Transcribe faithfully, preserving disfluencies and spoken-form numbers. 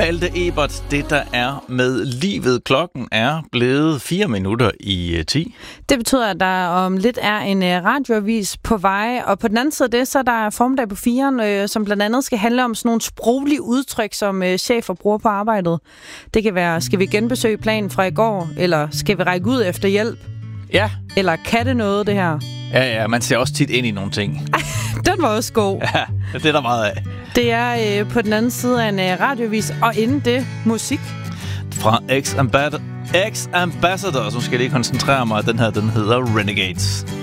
Malte Ebert, det der er med livet. Klokken er blevet fire minutter i uh, ti. Det betyder, at der om lidt er en uh, radioavis på vej, og på den anden side af det, så er der formiddag på firen, uh, som blandt andet skal handle om sådan nogle sproglige udtryk, som uh, chefer bruger på arbejdet. Det kan være, skal vi genbesøge planen fra i går, eller skal vi række ud efter hjælp? Ja. Eller kan det noget, det her? Ja, ja, man ser også tit ind i nogle ting. Den var også god. Ja, det er der meget af. Det er øh, på den anden side af en øh, radiovis, og inden det, musik. Fra X-Ambassadors. Nu skal jeg lige koncentrere mig. Den her, den hedder Renegades.